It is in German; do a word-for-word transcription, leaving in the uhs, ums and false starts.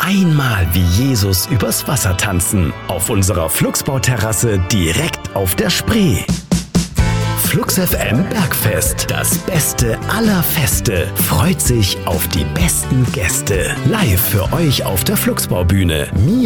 einmal wie Jesus übers Wasser tanzen. Auf unserer Flugsbauterrasse direkt auf der Spree. Flux F M Bergfest, das Beste aller Feste, freut sich auf die besten Gäste. Live für euch auf der Flugsbaubühne. Mia